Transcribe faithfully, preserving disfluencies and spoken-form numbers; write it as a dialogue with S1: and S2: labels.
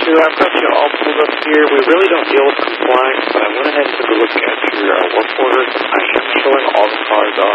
S1: two, I've got you all pulled up here. We really don't deal with compliance, but I went ahead and took a look at your uh, work order. I am showing all the cars